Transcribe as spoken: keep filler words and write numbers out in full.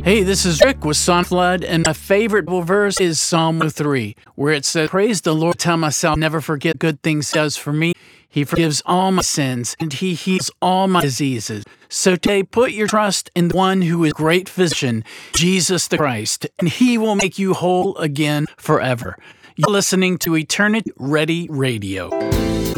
Hey, this is Rick with Son Flood, and my favorite verse is Psalm one oh three, where it says, "Praise the Lord, tell myself, never forget good things he does for me. He forgives all my sins, and he heals all my diseases." So today, put your trust in the one who is great physician, Jesus the Christ, and he will make you whole again forever. You're listening to Eternity Ready Radio.